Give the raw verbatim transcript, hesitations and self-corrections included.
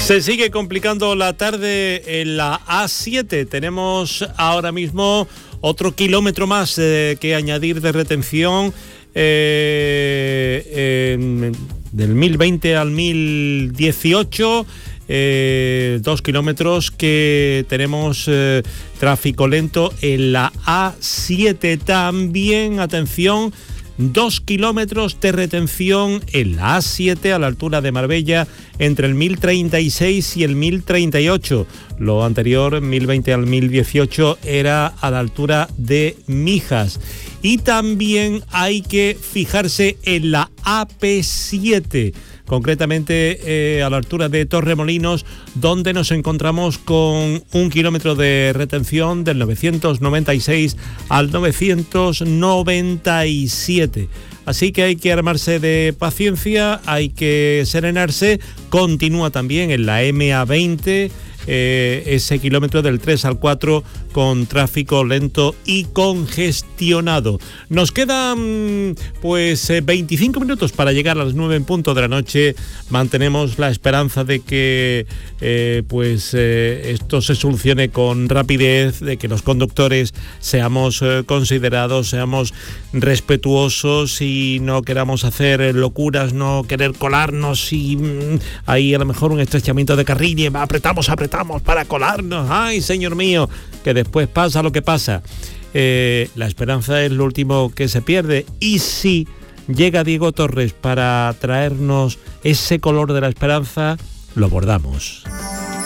Se sigue complicando la tarde en la A siete. Tenemos ahora mismo otro kilómetro más eh, que añadir de retención eh, en, del mil veinte al mil dieciocho. Eh, dos kilómetros que tenemos eh, tráfico lento en la A siete también. Atención, dos kilómetros de retención en la A siete a la altura de Marbella entre el mil treinta y seis y el mil treinta y ocho. Lo anterior, mil veinte al mil dieciocho, era a la altura de Mijas. Y también hay que fijarse en la A P siete, concretamente eh, a la altura de Torremolinos, donde nos encontramos con un kilómetro de retención del novecientos noventa y seis al novecientos noventa y siete. Así que hay que armarse de paciencia, hay que serenarse. Continúa también en la M A veinte, eh, ese kilómetro del tres al cuatro con tráfico lento y congestionado. Nos quedan pues eh, veinticinco minutos para llegar a las nueve en punto de la noche. Mantenemos la esperanza de que eh, pues eh, esto se solucione con rapidez, de que los conductores seamos eh, considerados, seamos respetuosos y no queramos hacer locuras, no querer colarnos y mmm, hay a lo mejor un estrechamiento de carril y apretamos, apretamos para colarnos. ¡Ay, señor mío! Que después pasa lo que pasa. Eh, la esperanza es lo último que se pierde. Y si llega Diego Torres para traernos ese color de la esperanza, lo bordamos.